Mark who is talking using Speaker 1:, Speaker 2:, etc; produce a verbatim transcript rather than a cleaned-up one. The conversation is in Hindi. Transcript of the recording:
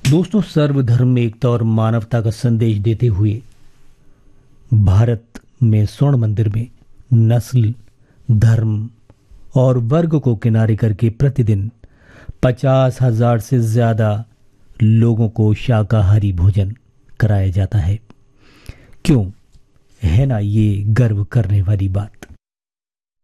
Speaker 1: दोस्तों, सर्वधर्म एकता और मानवता का संदेश देते हुए भारत में स्वर्ण मंदिर में नस्ल, धर्म और वर्ग को किनारे करके प्रतिदिन पचास हजार से ज्यादा लोगों को शाकाहारी भोजन कराया जाता है। क्यों? है ना ये गर्व करने वाली बात।